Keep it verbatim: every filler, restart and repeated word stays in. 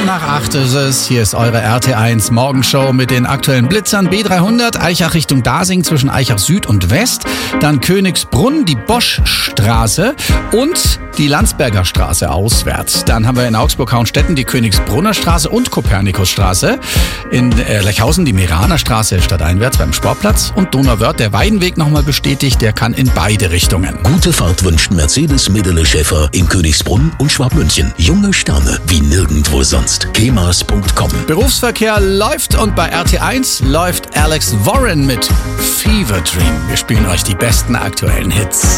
nach acht ist es. Hier ist eure R T eins Morgenshow mit den aktuellen Blitzern. B dreihundert, Aichach Richtung Dasing zwischen Aichach Süd und West. Dann Königsbrunn, die Boschstraße und die Landsberger Straße auswärts. Dann haben wir in Augsburg-Hauenstetten die Königsbrunner Straße und Kopernikusstraße. In äh, Lechhausen die Meraner Straße stadteinwärts beim Sportplatz. Und Donauwörth, der Weidenweg nochmal bestätigt, der kann in beide Richtungen. Gute Fahrt wünscht Mercedes Medele Schäfer in Königsbrunn und Schwabmünchen. Junge Sterne wie nirgendwo sonst. kemas punkt com. Berufsverkehr läuft und bei R T eins läuft Alex Warren mit Fever Dream. Wir spielen euch die besten aktuellen Hits.